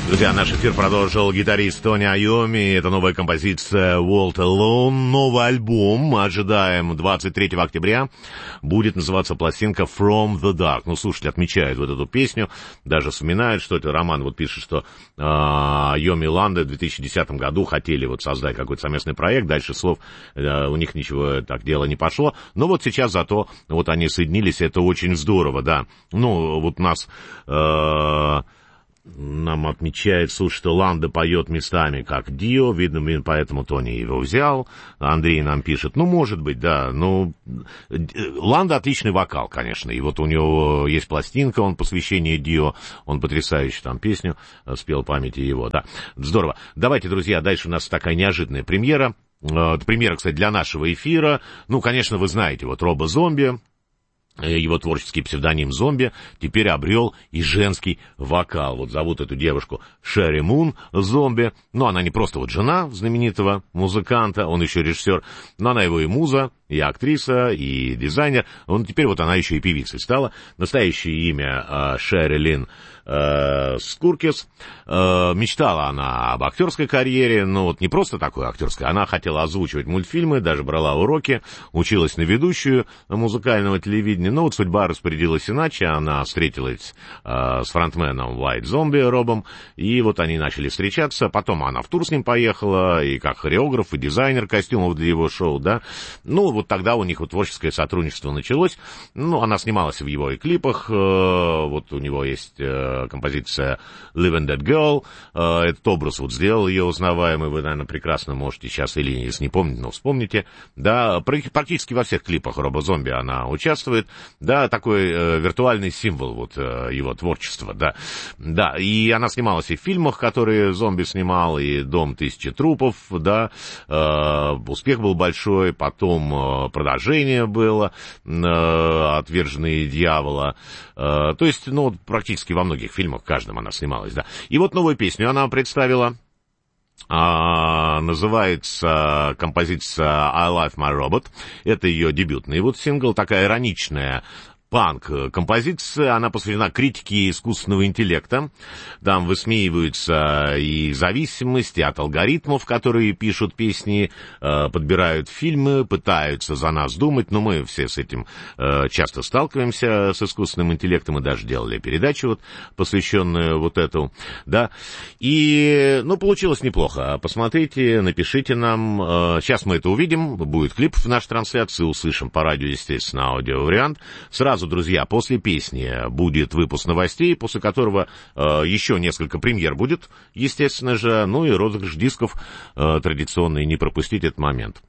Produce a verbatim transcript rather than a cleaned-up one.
Друзья, наш эфир продолжил гитарист Тони Айоми. Это новая композиция «Walk Alone». Новый альбом мы ожидаем двадцать третьего октября. Будет называться пластинка «From the Dark». Ну, слушатели отмечают вот эту песню, даже вспоминают, что это. Роман вот пишет, что э, Айоми и Ланда в две тысячи десятом году хотели вот создать какой-то совместный проект. Дальше слов э, у них ничего так дело не пошло. Но вот сейчас зато вот они соединились, это очень здорово, да. Ну, вот у нас... Э, Нам отмечает, слушай, что Ланда поет местами как Дио, видно, поэтому Тони его взял. Андрей нам пишет, ну, может быть, да, ну, Ланда отличный вокал, конечно, и вот у него есть пластинка, он посвящение Дио, он потрясающую там песню спел, памяти его, да, здорово. Давайте, друзья, дальше у нас такая неожиданная премьера, премьера, кстати, для нашего эфира, ну, конечно, вы знаете, вот Робо Зомби, его творческий псевдоним «Зомби» теперь обрел и женский вокал. Вот зовут эту девушку Шерри Мун Зомби. Ну, она не просто вот жена знаменитого музыканта, он еще режиссер, но она его и муза, и актриса, и дизайнер. Он, теперь вот она еще и певицей стала. Настоящее имя э, Шерри Лин э, Скуркис. Э, мечтала она об актерской карьере, но вот не просто такой актерской. Она хотела озвучивать мультфильмы, даже брала уроки, училась на ведущую музыкального телевидения. Но вот судьба распорядилась иначе. Она встретилась э, с фронтменом White Zombie Робом, и вот они начали встречаться. Потом она в тур с ним поехала, и как хореограф, и дизайнер костюмов для его шоу, да. Ну, вот тогда у них вот творческое сотрудничество началось. Ну, она снималась в его и клипах. Вот у него есть композиция Live and Dead Girl. Этот образ вот сделал ее узнаваемый. Вы, наверное, прекрасно можете сейчас, или если не помните, но вспомните. Да, практически во всех клипах Робо Зомби она участвует. Да, такой виртуальный символ вот его творчества, да. Да, и она снималась и в фильмах, которые Зомби снимал, и «Дом тысячи трупов», да. Успех был большой. Потом продолжение было, «Отверженные дьявола». То есть, ну, практически во многих фильмах, в каждом она снималась, да. И вот новую песню она представила. А, называется композиция «I Love My Robot». Это ее дебютный вот сингл, такая ироничная панк-композиция, она посвящена критике искусственного интеллекта. Там высмеиваются и зависимости от алгоритмов, которые пишут песни, подбирают фильмы, пытаются за нас думать, но мы все с этим часто сталкиваемся, с искусственным интеллектом, мы даже делали передачу, вот, посвященную вот эту, да, и, ну, получилось неплохо. Посмотрите, напишите нам, сейчас мы это увидим, будет клип в нашей трансляции, услышим по радио, естественно, аудиовариант. Сразу, друзья, после песни будет выпуск новостей, после которого э, еще несколько премьер будет, естественно же, ну и розыгрыш дисков э, традиционный, не пропустить этот момент.